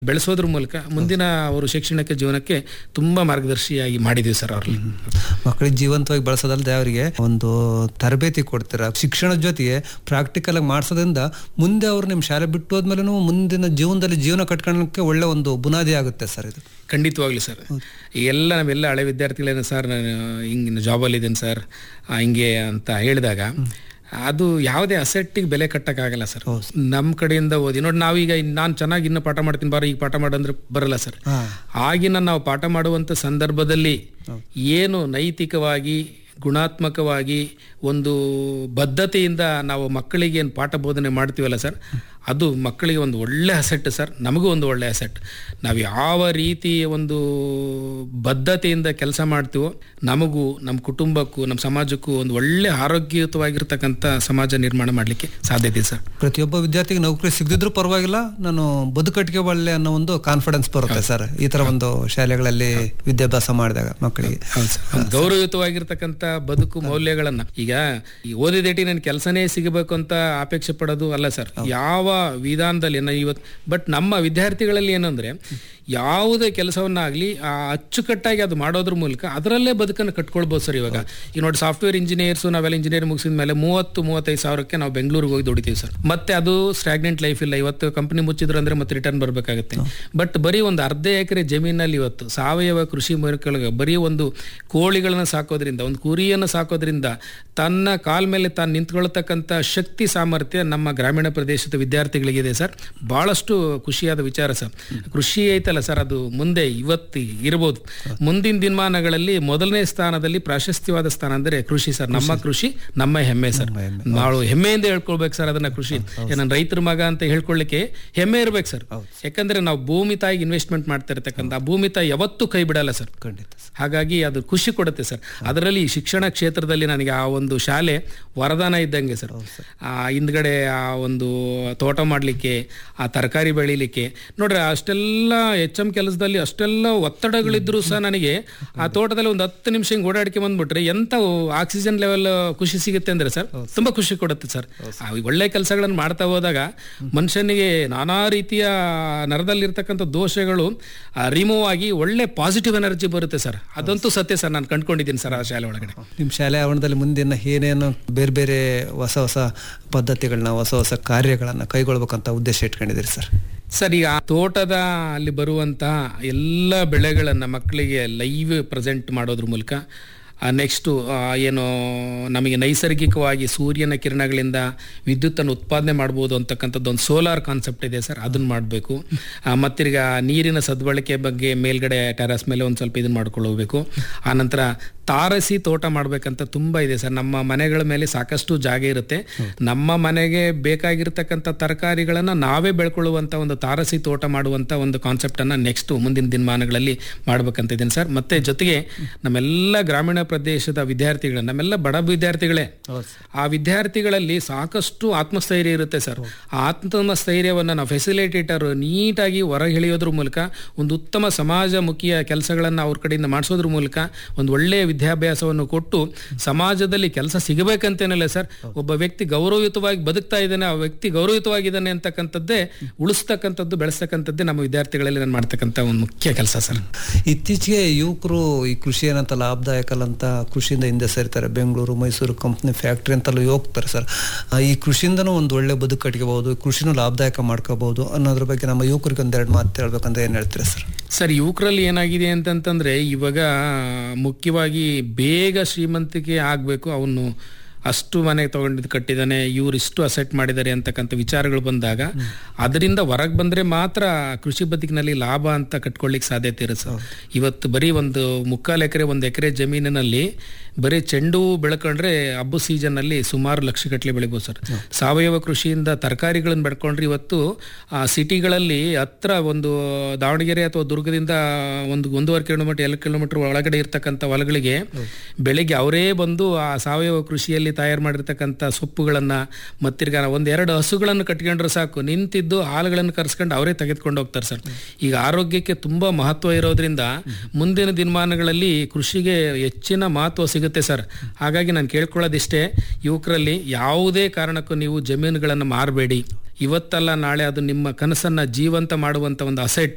ಬೆಳೆಸೋದ್ರ ಮೂಲಕ ಮುಂದಿನ ಅವರು ಶೈಕ್ಷಣಿಕ ಜೀವನಕ್ಕೆ ತುಂಬಾ ಮಾರ್ಗದರ್ಶಿಯಾಗಿ ಮಾಡಿದೀವಿ ಸರ್ ಅವ್ರಲ್ಲಿ. ಮಕ್ಕಳಿಗೆ ಜೀವಂತವಾಗಿ ಬಳಸೋದಲ್ಲದೆ ಅವರಿಗೆ ಒಂದು ತರಬೇತಿ ಕೊಡ್ತೀರಾ, ಶಿಕ್ಷಣದ ಜೊತೆಗೆ ಪ್ರಾಕ್ಟಿಕಲ್ ಆಗಿ ಮಾಡಿಸೋದ್ರಿಂದ ಮುಂದೆ ಅವರು ನಿಮ್ಮ ಶಾಲೆ ಬಿಟ್ಟು ಹೋದ್ಮೇಲೆ ಮುಂದಿನ ಜೀವನದಲ್ಲಿ ಜೀವನ ಕಟ್ಕೊಳ್ಳೋಕೆ ಒಳ್ಳೆ ಒಂದು ಬುನಾದಿ ಆಗುತ್ತೆ ಸರ್ ಇದು. ಖಂಡಿತವಾಗ್ಲಿ ಸರ್. ಎಲ್ಲ ನಾವೆಲ್ಲ ಹಳೆ ವಿದ್ಯಾರ್ಥಿಗಳೇನು ಸರ್, ನಾನು ಹಿಂಗೆ ಜಾಬಲ್ಲಿ ಇದ್ದೀನಿ ಸರ್ ಹಿಂಗೆ ಅಂತ ಹೇಳಿದಾಗ ಅದು ಯಾವುದೇ ಅಸೆಟ್ಟಿಗೆ ಬೆಲೆ ಕಟ್ಟಕ್ಕಾಗಲ್ಲ ಸರ್. ನಮ್ಮ ಕಡೆಯಿಂದ ಓದಿ ನೋಡಿ, ನಾವೀಗ ನಾನು ಚೆನ್ನಾಗಿ ಇನ್ನು ಪಾಠ ಮಾಡ್ತೀನಿ ಬಾರ ಈಗ ಪಾಠ ಮಾಡಂದ್ರೆ ಬರಲ್ಲ ಸರ್. ಆಗಿನ ನಾವು ಪಾಠ ಮಾಡುವಂಥ ಸಂದರ್ಭದಲ್ಲಿ ಏನು ನೈತಿಕವಾಗಿ ಗುಣಾತ್ಮಕವಾಗಿ ಒಂದು ಬದ್ಧತೆಯಿಂದ ನಾವು ಮಕ್ಕಳಿಗೆ ಏನು ಪಾಠ ಬೋಧನೆ ಮಾಡ್ತೀವಲ್ಲ ಸರ್, ಅದು ಮಕ್ಕಳಿಗೆ ಒಂದು ಒಳ್ಳೆ ಅಸೆಟ್ ಸರ್, ನಮಗೂ ಒಂದು ಒಳ್ಳೆ ಅಸೆಟ್. ನಾವು ಯಾವ ರೀತಿ ಒಂದು ಬದ್ಧತೆಯಿಂದ ಕೆಲಸ ಮಾಡ್ತೀವೋ ನಮಗೂ ನಮ್ಮ ಕುಟುಂಬಕ್ಕೂ ನಮ್ಮ ಸಮಾಜಕ್ಕೂ ಒಂದು ಒಳ್ಳೆ ಆರೋಗ್ಯಯುತವಾಗಿರ್ತಕ್ಕಂಥ ಸಮಾಜ ನಿರ್ಮಾಣ ಮಾಡಲಿಕ್ಕೆ ಸಾಧ್ಯತೆ ಸರ್. ಪ್ರತಿಯೊಬ್ಬ ವಿದ್ಯಾರ್ಥಿಗೆ ನೌಕರಿ ಸಿಗದಿದ್ರೂ ಪರವಾಗಿಲ್ಲ, ನಾನು ಬದುಕಟ್ಟಿಗೆ ಒಳ್ಳೆ ಅನ್ನೋ ಒಂದು ಕಾನ್ಫಿಡೆನ್ಸ್ ಬರುತ್ತೆ ಸರ್ ಈ ತರ ಒಂದು ಶಾಲೆಗಳಲ್ಲಿ ವಿದ್ಯಾಭ್ಯಾಸ ಮಾಡಿದಾಗ ಮಕ್ಕಳಿಗೆ. ಗೌರವಯುತವಾಗಿರ್ತಕ್ಕಂಥ ಬದುಕು ಮೌಲ್ಯಗಳನ್ನ, ಈಗ ಈ ಓದಿದೇಟಿ ನನ್ ಕೆಲಸನೇ ಸಿಗಬೇಕು ಅಂತ ಅಪೇಕ್ಷೆ ಪಡೋದು ಅಲ್ಲ ಸರ್. ಯಾವ ವಿಧಾನದಲ್ಲಿ ಇವತ್ತು ಬಟ್ ನಮ್ಮ ವಿದ್ಯಾರ್ಥಿಗಳಲ್ಲಿ ಏನಂದ್ರೆ ಯಾವುದೇ ಕೆಲಸವನ್ನಾಗ್ಲಿ ಅಚ್ಚುಕಟ್ಟಾಗಿ ಅದು ಮಾಡೋದ್ರ ಮೂಲಕ ಅದರಲ್ಲೇ ಬದುಕನ್ನು ಕಟ್ಕೊಳ್ಬೋದು ಸರ್. ಇವಾಗ ಈ ನೋಡಿ ಸಾಫ್ಟ್ವೇರ್ ಇಂಜಿನಿಯರ್ಸು ನಾವೆಲ್ಲ ಇಂಜಿನಿಯರಿಂಗ್ ಮುಗಿಸಿದ ಮೇಲೆ 30-35 ಸಾವಿರಕ್ಕೆ ನಾವು ಬೆಂಗಳೂರಿಗೆ ಹೋಗಿ ದುಡಿತೀವಿ ಸರ್. ಮತ್ತೆ ಅದು ಸ್ಟಾಗ್ನೆಂಟ್ ಲೈಫ್ ಇಲ್ಲ. ಇವತ್ತು ಕಂಪನಿ ಮುಚ್ಚಿದ್ರು ಅಂದ್ರೆ ಮತ್ತೆ ರಿಟರ್ನ್ ಬರಬೇಕಾಗುತ್ತೆ. ಬಟ್ ಬರೀ ಒಂದು ಅರ್ಧ ಎಕರೆ ಜಮೀನಲ್ಲಿ ಇವತ್ತು ಸಾವಯವ ಕೃಷಿ ಮೂಲಕ ಬರೀ ಒಂದು ಕೋಳಿಗಳನ್ನ ಸಾಕೋದ್ರಿಂದ, ಒಂದು ಕುರಿಯನ್ನು ಸಾಕೋದ್ರಿಂದ ತನ್ನ ಕಾಲ ಮೇಲೆ ತಾನು ನಿಂತ್ಕೊಳ್ತಕ್ಕಂಥ ಶಕ್ತಿ ಸಾಮರ್ಥ್ಯ ನಮ್ಮ ಗ್ರಾಮೀಣ ಪ್ರದೇಶದ ವಿದ್ಯಾರ್ಥಿಗಳಿಗಿದೆ ಸರ್. ಬಹಳಷ್ಟು ಖುಷಿಯಾದ ವಿಚಾರ ಸರ್. ಕೃಷಿ ಐತಲ್ಲ ಸರ್, ಅದು ಮುಂದೆ ಇವತ್ತು ಇರ್ಬೋದು, ಮುಂದಿನ ದಿನಮಾನಗಳಲ್ಲಿ ಮೊದಲನೇ ಸ್ಥಾನದಲ್ಲಿ ಪ್ರಾಶಸ್ತ್ಯವಾದ ಸ್ಥಾನ ಅಂದ್ರೆ ಕೃಷಿ ಸರ್. ನಮ್ಮ ಕೃಷಿ ನಮ್ಮ ಹೆಮ್ಮೆ ಸರ್. ನಾವು ಹೆಮ್ಮೆಯಿಂದ ಹೇಳ್ಕೊಳ್ಬೇಕು ಸರ್ ಅದನ್ನ. ಕೃಷಿ ನನ್ನ ರೈತರ ಮಗ ಅಂತ ಹೇಳ್ಕೊಳ್ಳಿಕ್ಕೆ ಹೆಮ್ಮೆ ಇರ್ಬೇಕು ಸರ್. ಯಾಕಂದ್ರೆ ನಾವು ಭೂಮಿ ತಾಯಿಗೆ ಇನ್ವೆಸ್ಟ್ಮೆಂಟ್ ಮಾಡ್ತಾ ಇರ್ತಕ್ಕಂಥ ಆ ಭೂಮಿ ತಾಯಿ ಯಾವತ್ತೂ ಕೈ ಬಿಡಲ್ಲ ಸರ್. ಹಾಗಾಗಿ ಅದು ಖುಷಿ ಕೊಡುತ್ತೆ ಸರ್. ಅದರಲ್ಲಿ ಶಿಕ್ಷಣ ಕ್ಷೇತ್ರದಲ್ಲಿ ನನಗೆ ಆ ಒಂದು ಶಾಲೆ ವರದಾನ ಇದ್ದಂಗೆ ಸರ್. ಹಿಂದ್ಗಡೆ ಆ ಒಂದು ತೋಟ ಮಾಡಲಿಕ್ಕೆ, ಆ ತರಕಾರಿ ಬೆಳಿಲಿಕ್ಕೆ ನೋಡ್ರಿ, ಅಷ್ಟೆಲ್ಲ HM ಕೆಲಸದಲ್ಲಿ ಅಷ್ಟೆಲ್ಲ ಒತ್ತಡಗಳಿದ್ರು ಸಹ ನನಗೆ ಆ ತೋಟದಲ್ಲಿ ಒಂದು 10 ನಿಮಿಷ ಹಿಂಗೆ ಓಡಾಡಿಕೆ ಬಂದ್ಬಿಟ್ರೆ ಎಂತ ಆಕ್ಸಿಜನ್ ಲೆವೆಲ್ ಖುಷಿ ಸಿಗುತ್ತೆ ಅಂದ್ರೆ ಸರ್, ತುಂಬಾ ಖುಷಿ ಕೊಡುತ್ತೆ ಸರ್. ಒಳ್ಳೆ ಕೆಲಸಗಳನ್ನು ಮಾಡ್ತಾ ಹೋದಾಗ ಮನುಷ್ಯನಿಗೆ ನಾನಾ ರೀತಿಯ ನರದಲ್ಲಿರ್ತಕ್ಕಂಥ ದೋಷಗಳು ರಿಮೂವ್ ಆಗಿ ಒಳ್ಳೆ ಪಾಸಿಟಿವ್ ಎನರ್ಜಿ ಬರುತ್ತೆ ಸರ್. ಅದಂತೂ ಸತ್ಯ ಸರ್, ನಾನು ಕಂಡ್ಕೊಂಡಿದ್ದೀನಿ ಸರ್ ಆ ಶಾಲೆ ಒಳಗಡೆ. ನಿಮ್ಮ ಶಾಲೆ ಆವರಣದಲ್ಲಿ ಮುಂದಿನ ಏನೇನು ಬೇರೆ ಬೇರೆ ಹೊಸ ಪದ್ಧತಿಗಳನ್ನ, ಹೊಸ ಕಾರ್ಯಗಳನ್ನ ಕೈಗೊಳ್ಬೇಕಂತ ಉದ್ದೇಶ ಇಟ್ಕೊಂಡಿದ್ದೀರಿ ಸರ್? ಸರ್, ಈಗ ತೋಟದ ಅಲ್ಲಿ ಬರುವಂತಹ ಎಲ್ಲ ಬೆಳೆಗಳನ್ನು ಮಕ್ಕಳಿಗೆ ಲೈವ್ ಪ್ರೆಸೆಂಟ್ ಮಾಡೋದ್ರ ಮೂಲಕ, ನೆಕ್ಸ್ಟು ಏನು ನಮಗೆ ನೈಸರ್ಗಿಕವಾಗಿ ಸೂರ್ಯನ ಕಿರಣಗಳಿಂದ ವಿದ್ಯುತ್ತನ್ನು ಉತ್ಪಾದನೆ ಮಾಡ್ಬೋದು ಅಂತಕ್ಕಂಥದ್ದು ಒಂದು ಸೋಲಾರ್ ಕಾನ್ಸೆಪ್ಟ್ ಇದೆ ಸರ್, ಅದನ್ನು ಮಾಡಬೇಕು. ಮತ್ತಿರ್ಗ ನೀರಿನ ಸದ್ಬಳಕೆ ಬಗ್ಗೆ ಮೇಲ್ಗಡೆ ಟೆರಸ್ ಮೇಲೆ ಒಂದು ಸ್ವಲ್ಪ ಇದನ್ನು ಮಾಡ್ಕೊಳ್ಳಬೇಕು. ಆನಂತರ ತಾರಸಿ ತೋಟ ಮಾಡಬೇಕಂತ ತುಂಬ ಇದೆ ಸರ್. ನಮ್ಮ ಮನೆಗಳ ಮೇಲೆ ಸಾಕಷ್ಟು ಜಾಗ ಇರುತ್ತೆ, ನಮ್ಮ ಮನೆಗೆ ಬೇಕಾಗಿರ್ತಕ್ಕಂಥ ತರಕಾರಿಗಳನ್ನು ನಾವೇ ಬೆಳ್ಕೊಳ್ಳುವಂಥ ಒಂದು ತಾರಸಿ ತೋಟ ಮಾಡುವಂಥ ಒಂದು ಕಾನ್ಸೆಪ್ಟನ್ನು ನೆಕ್ಸ್ಟ್ ಮುಂದಿನ ದಿನಮಾನಗಳಲ್ಲಿ ಮಾಡ್ಬೇಕಂತ ಇದ್ದೀನಿ ಸರ್. ಮತ್ತೆ ಜೊತೆಗೆ ನಮ್ಮೆಲ್ಲ ಗ್ರಾಮೀಣ ಪ್ರದೇಶದ ವಿದ್ಯಾರ್ಥಿಗಳು, ನಮ್ಮೆಲ್ಲ ಬಡ ವಿದ್ಯಾರ್ಥಿಗಳೇ, ಆ ವಿದ್ಯಾರ್ಥಿಗಳಲ್ಲಿ ಸಾಕಷ್ಟು ಆತ್ಮಸ್ಥೈರ್ಯ ಇರುತ್ತೆ ಸರ್. ಆ ಆತ್ಮಸ್ಥೈರ್ಯವನ್ನು ನಾವು ಫೆಸಿಲಿಟೇಟರ್ ನೀಟಾಗಿ ಹೊರಗೆಳೆಯೋದ್ರ ಮೂಲಕ ಒಂದು ಉತ್ತಮ ಸಮಾಜಮುಖಿಯ ಕೆಲಸಗಳನ್ನು ಅವ್ರ ಕಡೆಯಿಂದ ಮಾಡಿಸೋದ್ರ ಮೂಲಕ ಒಂದು ಒಳ್ಳೆಯ ವಿದ್ಯಾಭ್ಯಾಸವನ್ನು ಕೊಟ್ಟು ಸಮಾಜದಲ್ಲಿ ಕೆಲಸ ಸಿಗಬೇಕಂತೇನಲ್ಲ ಸರ್, ಒಬ್ಬ ವ್ಯಕ್ತಿ ಗೌರವಯುತವಾಗಿ ಬದುಕ್ತಾ ಇದ್ದಾನೆ, ಆ ವ್ಯಕ್ತಿ ಗೌರವಯುತವಾಗಿದ್ದಾನೆ ಅಂತಕ್ಕಂಥದ್ದೇ ಉಳಿಸ್ತಕ್ಕಂಥದ್ದು, ಬೆಳೆಸ್ತಕ್ಕಂಥದ್ದೇ ನಮ್ಮ ವಿದ್ಯಾರ್ಥಿಗಳಲ್ಲಿ ನಾನು ಮಾಡ್ತಕ್ಕಂಥ ಒಂದು ಮುಖ್ಯ ಕೆಲಸ ಸರ್. ಇತ್ತೀಚೆಗೆ ಯುವಕರು ಈ ಕೃಷಿ ಏನಂತ ಲಾಭದಾಯಕ ಅಂತ ಕೃಷಿಯಿಂದ ಹಿಂದೆ ಸೇರ್ತಾರೆ, ಬೆಂಗಳೂರು ಮೈಸೂರು ಕಂಪ್ನಿ ಫ್ಯಾಕ್ಟ್ರಿ ಅಂತೆಲ್ಲ ಹೋಗ್ತಾರೆ ಸರ್. ಈ ಕೃಷಿಯಿಂದನೂ ಒಂದು ಒಳ್ಳೆ ಬದುಕು ಕಟ್ಕೋಬಹುದು, ಕೃಷಿನೂ ಲಾಭದಾಯಕ ಮಾಡ್ಕೋಬಹುದು ಅನ್ನೋದ್ರ ಬಗ್ಗೆ ನಮ್ಮ ಯುವಕರಿಗೆ ಒಂದೆರಡು ಮಾತು ಹೇಳ್ಬೇಕಂದ್ರೆ ಏನ್ ಹೇಳ್ತೀರಾ ಸರ್? ಸರ್, ಯುವಕರಲ್ಲಿ ಏನಾಗಿದೆ ಅಂತಂತಂದ್ರೆ ಇವಾಗ ಮುಖ್ಯವಾಗಿ ಬೇಗ ಶ್ರೀಮಂತಿಕೆ ಆಗಬೇಕು, ಅವನು ಅಷ್ಟು ಮನೆ ತಗೊಂಡಿದ್ದು ಕಟ್ಟಿದ್ದಾನೆ, ಇವ್ರು ಇಷ್ಟು ಅಸೆಟ್ ಮಾಡಿದ್ದಾರೆ ಅಂತಕ್ಕಂಥ ವಿಚಾರಗಳು ಬಂದಾಗ ಅದರಿಂದ ಹೊರಗೆ ಬಂದರೆ ಮಾತ್ರ ಕೃಷಿ ಬದುಕಿನಲ್ಲಿ ಲಾಭ ಅಂತ ಕಟ್ಕೊಳ್ಳಿಕ್ಕೆ ಸಾಧ್ಯತೆ ಇರುತ್ತೆ ಸರ್. ಇವತ್ತು ಬರೀ ಒಂದು 1/4 ಎಕರೆ 1 ಎಕರೆ ಜಮೀನಿನಲ್ಲಿ ಬರೀ ಚೆಂಡು ಹೂ ಬೆಳ್ಕೊಂಡ್ರೆ ಹಬ್ಬ ಸೀಸನ್ನಲ್ಲಿ ಸುಮಾರು ಲಕ್ಷಗಟ್ಟಲೆ ಬೆಳಿಬೋದು ಸರ್. ಸಾವಯವ ಕೃಷಿಯಿಂದ ತರಕಾರಿಗಳನ್ನು ಬೆಳ್ಕೊಂಡ್ರೆ ಇವತ್ತು ಆ ಸಿಟಿಗಳಲ್ಲಿ ಹತ್ರ ಒಂದು ದಾವಣಗೆರೆ ಅಥವಾ ದುರ್ಗದಿಂದ ಒಂದು 1.5 ಕಿಲೋಮೀಟರ್ 2 ಕಿಲೋಮೀಟರ್ ಒಳಗಡೆ ಇರ್ತಕ್ಕಂಥ ಹೊಲಗಳಿಗೆ ಬೆಳಿಗ್ಗೆ ಅವರೇ ಬಂದು ಆ ಸಾವಯವ ಕೃಷಿಯಲ್ಲಿ ತಯಾರು ಮಾಡಿರ್ತಕ್ಕಂಥ ಸೊಪ್ಪುಗಳನ್ನು ಮತ್ತಿರ್ಗ 1-2 ಹಸುಗಳನ್ನು ಕಟ್ಕೊಂಡ್ರೆ ಸಾಕು, ನಿಂತಿದ್ದು ಹಾಲುಗಳನ್ನು ಕರೆಸ್ಕೊಂಡು ಅವರೇ ತೆಗೆದುಕೊಂಡು ಹೋಗ್ತಾರೆ ಸರ್. ಈಗ ಆರೋಗ್ಯಕ್ಕೆ ತುಂಬಾ ಮಹತ್ವ ಇರೋದ್ರಿಂದ ಮುಂದಿನ ದಿನಮಾನಗಳಲ್ಲಿ ಕೃಷಿಗೆ ಹೆಚ್ಚಿನ ಮಹತ್ವ ಸಿಗುತ್ತೆ ಸರ್. ಹಾಗಾಗಿ ನಾನು ಕೇಳ್ಕೊಳ್ಳೋದಿಷ್ಟೇ, ಯುವಕರಲ್ಲಿ ಯಾವುದೇ ಕಾರಣಕ್ಕೂ ನೀವು ಜಮೀನುಗಳನ್ನು ಮಾರಬೇಡಿ. ಇವತ್ತಲ್ಲ ನಾಳೆ ಅದು ನಿಮ್ಮ ಕನಸನ್ನ ಜೀವಂತ ಮಾಡುವಂತ ಒಂದು ಅಸೆಟ್.